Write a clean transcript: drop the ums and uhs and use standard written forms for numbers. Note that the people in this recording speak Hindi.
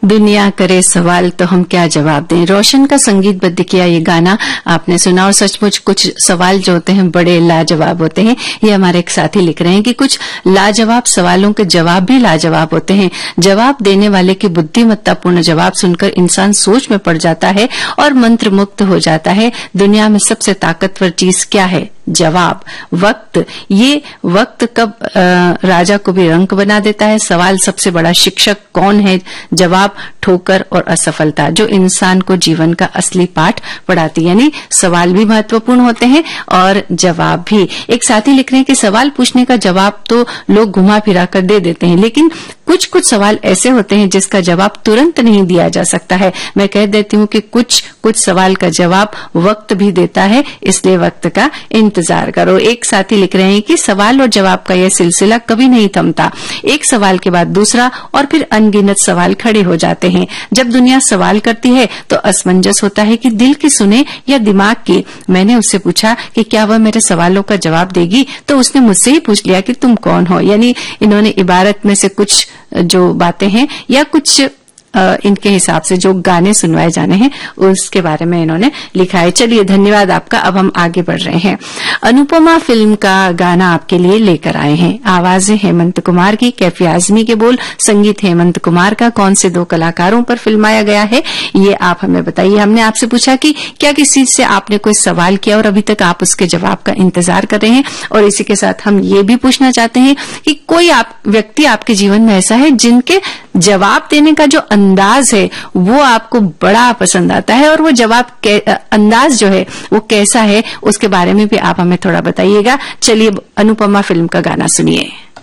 दुनिया करे सवाल तो हम क्या जवाब दें। रोशन का संगीतबद्ध किया ये गाना आपने सुना और सचमुच कुछ सवाल जो होते हैं बड़े लाजवाब होते हैं। ये हमारे एक साथी लिख रहे हैं कि कुछ लाजवाब सवालों के जवाब भी लाजवाब होते हैं। जवाब देने वाले की बुद्धिमत्तापूर्ण जवाब सुनकर इंसान सोच में पड़ जाता है और मंत्रमुग्ध हो जाता है। दुनिया में सबसे ताकतवर चीज क्या है? जवाब। वक्त। ये वक्त कब राजा को भी रंक बना देता है। सवाल। सबसे बड़ा शिक्षक कौन है? जवाब। ठोकर और असफलता जो इंसान को जीवन का असली पाठ पढ़ाती है। यानी सवाल भी महत्वपूर्ण होते हैं और जवाब भी। एक साथी लिख रहे हैं कि सवाल पूछने का जवाब तो लोग घुमा फिरा कर दे देते हैं, लेकिन कुछ कुछ सवाल ऐसे होते हैं जिसका जवाब तुरंत नहीं दिया जा सकता है। मैं कह देती हूँ कि कुछ कुछ सवाल का जवाब वक्त भी देता है, इसलिए वक्त का इंतजार करो। एक साथी लिख रहे हैं कि सवाल और जवाब का यह सिलसिला कभी नहीं थमता। एक सवाल के बाद दूसरा और फिर अनगिनत सवाल खड़े हो जाते हैं। जब दुनिया सवाल करती है तो असमंजस होता है कि दिल की सुने या दिमाग की। मैंने उससे पूछा कि क्या वह मेरे सवालों का जवाब देगी, तो उसने मुझसे ही पूछ लिया कि तुम कौन हो। यानी इन्होंने इबारत में से कुछ जो बातें हैं या कुछ इनके हिसाब से जो गाने सुनवाए जाने हैं उसके बारे में इन्होंने लिखा है। चलिए, धन्यवाद आपका। अब हम आगे बढ़ रहे हैं। अनुपमा फिल्म का गाना आपके लिए लेकर आए हैं। आवाजें हेमंत कुमार की, कैफी आजमी के बोल, संगीत हेमंत कुमार का। कौन से दो कलाकारों पर फिल्माया गया है ये आप हमें बताइए। हमने आपसे पूछा कि क्या किसी से आपने कोई सवाल किया और अभी तक आप उसके जवाब का इंतजार कर रहे हैं, और इसी के साथ हम ये भी पूछना चाहते हैं कि कोई व्यक्ति आपके जीवन में ऐसा है जिनके जवाब देने का जो अंदाज है वो आपको बड़ा पसंद आता है, और वो जवाब अंदाज जो है वो कैसा है उसके बारे में भी आप हमें थोड़ा बताइएगा। चलिए, अनुपमा फिल्म का गाना सुनिए।